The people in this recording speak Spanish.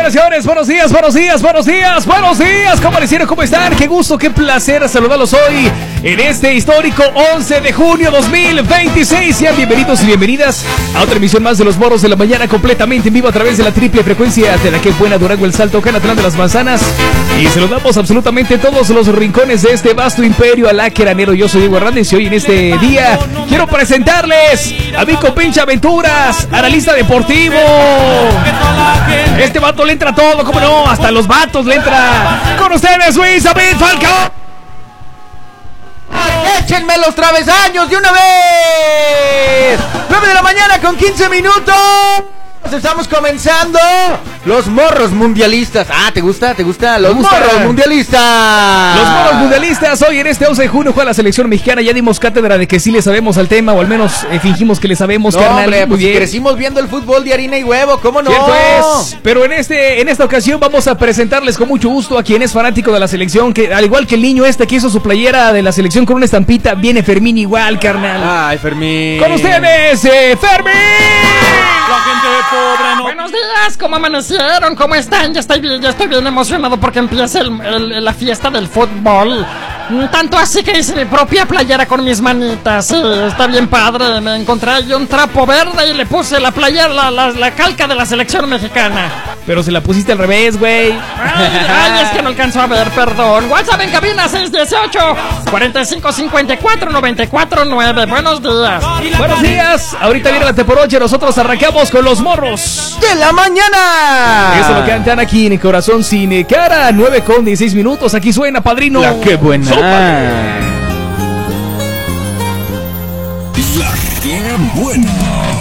Señoras y señores, buenos días. ¿Cómo les hicieron? ¿Cómo están? Qué gusto, qué placer saludarlos hoy en este histórico 11 de junio 2026. Sean bienvenidos y bienvenidas a otra emisión más de Los Morros de la Mañana, completamente en vivo a través de la triple frecuencia de la que buena Durango, El Salto, Canatlán de las Manzanas. Y saludamos absolutamente todos los rincones de este vasto imperio alaqueranero. Yo soy Diego Hernández y hoy en este día quiero presentarles a mi compinche Aventuras, analista deportivo. Este vato le entra todo, ¿cómo no? Hasta los vatos le entra. Con ustedes, Luis David Falcao. ¡Échenme los travesaños de una vez! 9 de la mañana con 15 minutos. Estamos comenzando Los Morros Mundialistas. ¿Te gusta? Los Morros Mundialistas. Los Morros Mundialistas. Hoy en este 11 de junio juega la selección mexicana. Ya dimos cátedra de que sí le sabemos al tema, o al menos fingimos que le sabemos, carnal. Hombre, pues crecimos viendo el fútbol de harina y huevo, ¿cómo no? Cierto es. Pero en esta ocasión vamos a presentarles con mucho gusto a quien es fanático de la selección, que al igual que el niño que hizo su playera de la selección con una estampita, viene Fermín igual, carnal. Ay, Fermín. Con ustedes, Fermín. La gente pobre no. Buenos días, ¿cómo amanecieron? ¿Cómo están? Ya estoy bien emocionado porque empieza la fiesta del fútbol. Tanto así que hice mi propia playera con mis manitas. Sí, está bien padre. Me encontré ahí un trapo verde y le puse la playera, la calca de la selección mexicana. Pero se la pusiste al revés, güey. Ay, es que no alcanzó a ver, perdón. WhatsApp en cabina 618-4554-949. Buenos días. Buenos días. Ahorita viene la Teporoche. Nosotros arrancamos con Los Morros de la Mañana. Eso es lo que andan aquí en Corazón Sin Cara. 9:16 minutos. Aquí suena, padrino. La que buena. La que buena.